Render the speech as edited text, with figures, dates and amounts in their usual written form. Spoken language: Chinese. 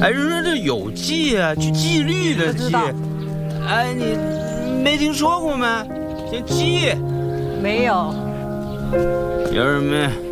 哎，人说这有纪啊，就纪律的纪。哎，你没听说过吗？叫纪。 没有。 有什么？